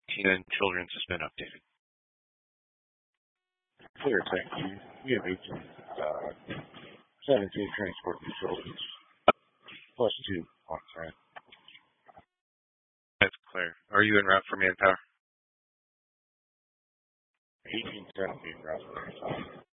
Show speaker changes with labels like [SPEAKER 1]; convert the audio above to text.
[SPEAKER 1] And children's has been updated.
[SPEAKER 2] Clear, thank you. We have 17 transport controls. +2 on track.
[SPEAKER 1] That's clear. Are you en route for manpower?
[SPEAKER 2] 1817 route for manpower.